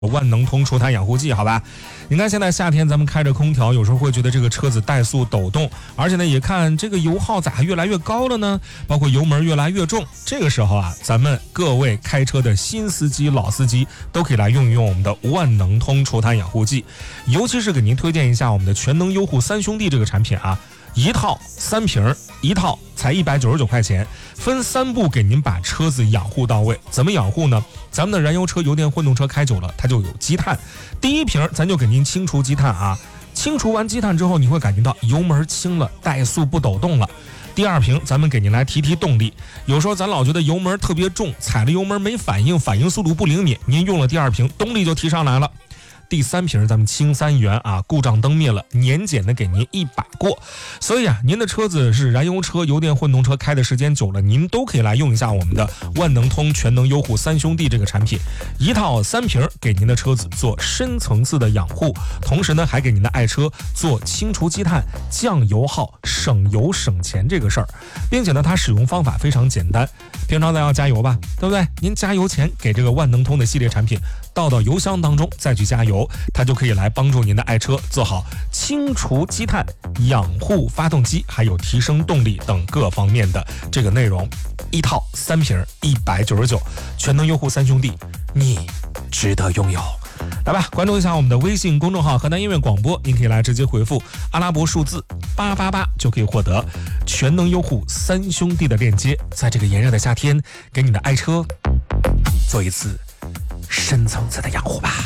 万能通除碳养护剂，好吧？你看现在夏天咱们开着空调，有时候会觉得这个车子怠速抖动，而且呢也看这个油耗咋越来越高了呢？包括油门越来越重，这个时候啊，咱们各位开车的新司机、老司机都可以来用一用我们的万能通除碳养护剂，尤其是给您推荐一下我们的全能优护三兄弟这个产品啊。一套3瓶，一套才199块钱，分3步给您把车子养护到位。怎么养护呢？咱们的燃油车、油电混动车开久了，它就有积碳。第一瓶咱就给您清除积碳啊，清除完积碳之后，你会感觉到油门轻了，怠速不抖动了。第二瓶咱们给您来提动力，有时候咱老觉得油门特别重，踩了油门没反应，反应速度不灵敏，您用了第2瓶，动力就提上来了。第3瓶咱们清3元啊，故障灯灭了，年检的给您1把过。所以啊，您的车子是燃油车、油电混动车开的时间久了，您都可以来用一下我们的万能通全能优护三兄弟这个产品，一套3瓶给您的车子做深层次的养护，同时呢还给您的爱车做清除积碳、降油耗、省油省钱这个事儿，并且呢它使用方法非常简单。平常咱要加油吧，对不对？您加油前给这个万能通的系列产品倒到油箱当中再去加油，它就可以来帮助您的爱车做好清除积碳、养护发动机还有提升动力等各方面的这个内容。一套3瓶199，全能优护三兄弟，你值得拥有。来吧，关注一下我们的微信公众号河南音乐广播，您可以来直接回复阿拉伯数字888，就可以获得全能优护三兄弟的链接。在这个炎热的夏天，给你的爱车做一次深层次的养护吧。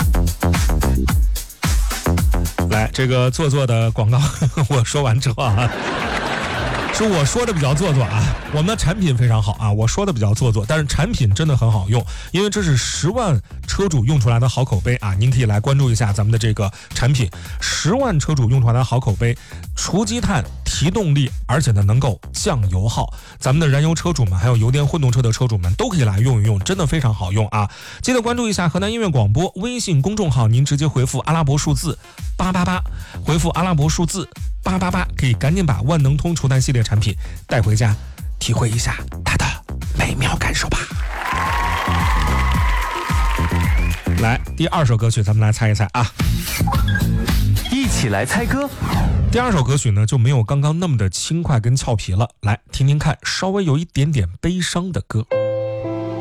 来，这个做作的广告我说完之后啊，是我说的比较做作啊，我们的产品非常好啊，我说的比较做作，但是产品真的很好用，因为这是10万车主用出来的好口碑啊，您可以来关注一下咱们的这个产品，10万车主用出来的好口碑，除积碳、提动力，而且呢能够降油耗，咱们的燃油车主们还有油电混动车的车主们都可以来用一用，真的非常好用啊！记得关注一下河南音乐广播微信公众号，您直接回复阿拉伯数字888，回复阿拉伯数字888，可以赶紧把万能通除碳系列产品带回家，体会一下它的美妙感受吧。来，第2首歌曲咱们来猜一猜啊， 一起来猜歌。 第2首歌曲呢就没有刚刚那么的轻快跟俏皮了，来听听看稍微有一点点悲伤的歌。